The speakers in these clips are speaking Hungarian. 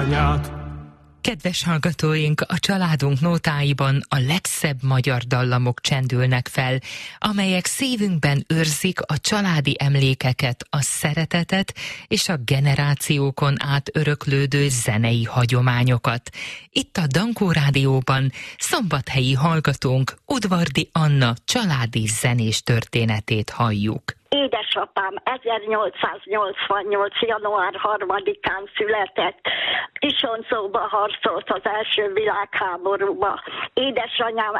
édesanyját. Kedves hallgatóink, a családunk nótáiban a legszebb magyar dallamok csendülnek fel, amelyek szívünkben őrzik a családi emlékeket, a szeretetet és a generációkon át öröklődő zenei hagyományokat. Itt a Dankó Rádióban szombathelyi hallgatónk Udvardi Anna családi zenés történetét halljuk. Édesapám 1888. január 3-án született. Isonzóba harcolt az első világháborúba. Édesanyám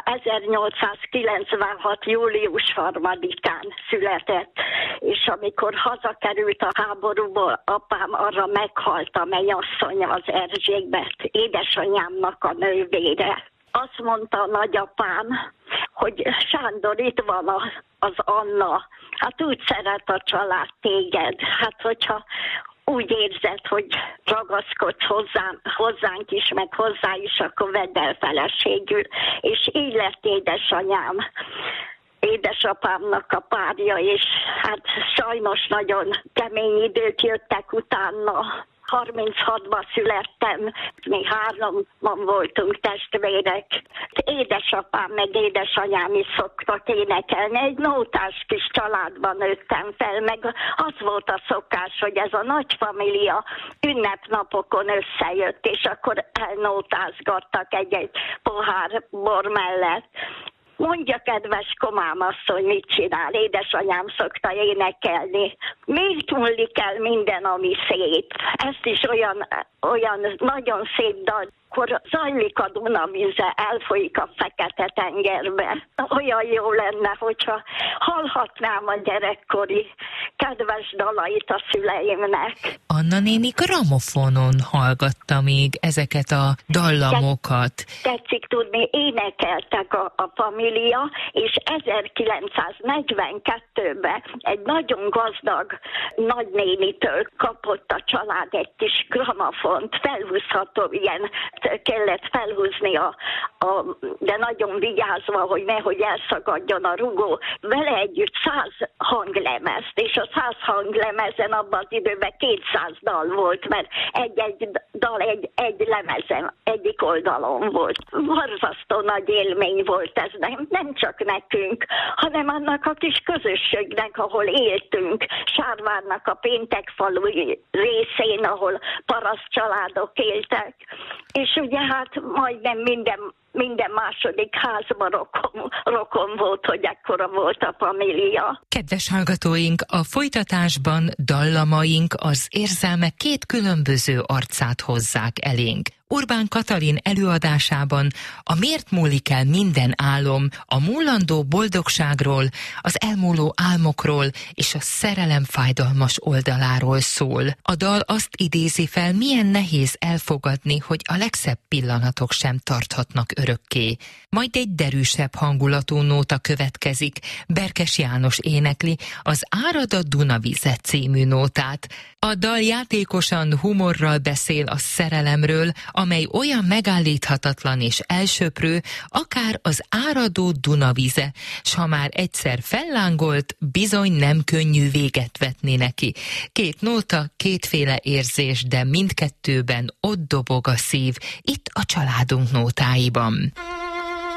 1896. július 3-án született. És amikor hazakerült a háborúból, apám arra meghalt a mennyasszony, az Erzsébet, édesanyámnak a nővére. Azt mondta a nagyapám, hogy Sándor, itt van az Anna, hát úgy szeret a család téged, hát hogyha úgy érzed, hogy ragaszkodsz hozzánk is, meg hozzá is, akkor vedd el feleségül. És így lett édesanyám, édesapámnak a párja, és hát sajnos nagyon kemény idők jöttek utána. 36-ban születtem, mi 3-an voltunk testvérek. Édesapám meg édesanyám is szoktak énekelni. Egy nótás kis családban nőttem fel, meg az volt a szokás, hogy ez a nagy família ünnepnapokon összejött, és akkor elnótázgattak egy pohár bor mellett. Mondja, kedves komám azt, hogy mit csinál, édesanyám szokta énekelni. Miért múlik el minden, ami szép? Ezt is olyan nagyon szép dal. Akkor zajlik a Dunavíze, elfolyik a Fekete-tengerbe. Olyan jó lenne, hogyha hallhatnám a gyerekkori kedves dalait a szüleimnek. Anna néni gramofonon hallgatta még ezeket a dallamokat. Tetszik tudni, énekeltek a família, és 1942-ben egy nagyon gazdag nagynénitől kapott a család egy kis gramofont, felhúzható ilyen, kellett felhúzni, de nagyon vigyázva, hogy nehogy elszagadjon a rugó. Vele együtt 100 hanglemezt, és a 100 hanglemezen abban az időben 200 dal volt, mert egy dal egy lemezen, egyik oldalon volt. Borzasztó nagy élmény volt ez, nem csak nekünk, hanem annak a kis közösségnek, ahol éltünk, Sárvárnak a Péntekfalu részén, ahol paraszt családok éltek. És ugye hát majdnem minden második házban rokon volt, hogy ekkora volt a família. Kedves hallgatóink, a folytatásban dallamaink az érzelmek két különböző arcát hozzák elénk. Orbán Katalin előadásában a Miért múlik el minden álom, a múlandó boldogságról, az elmúló álmokról és a szerelem fájdalmas oldaláról szól. A dal azt idézi fel, milyen nehéz elfogadni, hogy a legszebb pillanatok sem tarthatnak örökké. Majd egy derűsebb hangulatú nóta következik. Berkes János énekli az Árad a Dunavize című nótát. A dal játékosan humorral beszél a szerelemről, amely olyan megállíthatatlan és elsöprő, akár az áradó Dunavize, s ha már egyszer fellángolt, bizony nem könnyű véget vetni neki. Két nóta, kétféle érzés, de mindkettőben ott dobog a szív, itt a családunk nótáiban.